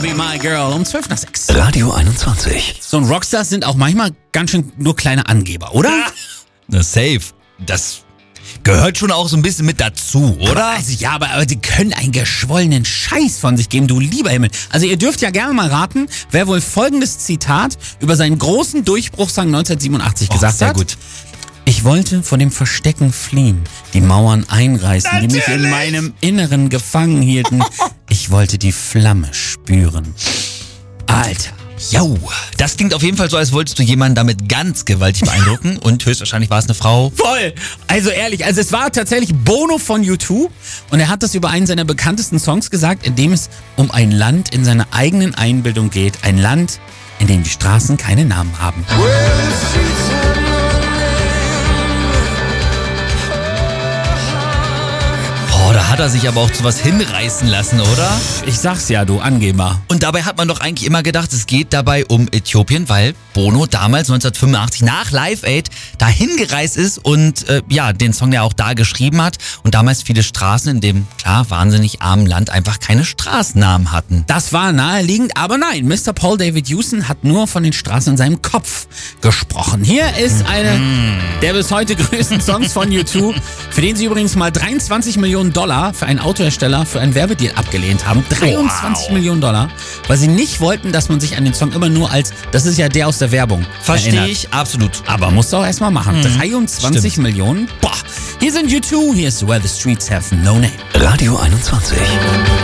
Be My Girl um 12:06. Radio 21. So ein Rockstars sind auch manchmal ganz schön nur kleine Angeber, oder? Na, safe. Das gehört schon auch so ein bisschen mit dazu, oder? Aber die können einen geschwollenen Scheiß von sich geben, du lieber Himmel. Also ihr dürft ja gerne mal raten, wer wohl folgendes Zitat über seinen großen Durchbruchssong 1987 gesagt sehr hat. gut. Ich wollte vor dem Verstecken fliehen, die Mauern einreißen, die mich in meinem Inneren gefangen hielten. Ich wollte die Flamme spüren. Alter. Jo, das klingt auf jeden Fall so, als wolltest du jemanden damit ganz gewaltig beeindrucken und höchstwahrscheinlich war es eine Frau. Voll! Also ehrlich, es war tatsächlich Bono von U2 und er hat das über einen seiner bekanntesten Songs gesagt, in dem es um ein Land in seiner eigenen Einbildung geht. Ein Land, in dem die Straßen keine Namen haben. Oh, da hat er sich aber auch zu was hinreißen lassen, oder? Ich sag's ja, du Angeber. Und dabei hat man doch eigentlich immer gedacht, es geht dabei um Äthiopien, weil Bono damals 1985 nach Live Aid dahin gereist ist und den Song ja auch da geschrieben hat und damals viele Straßen in dem, klar, wahnsinnig armen Land einfach keine Straßennamen hatten. Das war naheliegend, aber nein, Mr. Paul David Houston hat nur von den Straßen in seinem Kopf gesprochen. Hier ist einer der bis heute größten Songs von U2, für den sie übrigens mal 23 Millionen Dollar für einen Autohersteller für einen Werbedeal abgelehnt haben. 23 Millionen Dollar, weil sie nicht wollten, dass man sich an den Song immer nur als, das ist ja der aus der Werbung, Verstehe erinnert. ich, absolut. Aber musst du auch erstmal machen. 23 Stimmt. Millionen? Boah. Hier sind U2, hier ist Where the Streets Have No Name. Radio 21.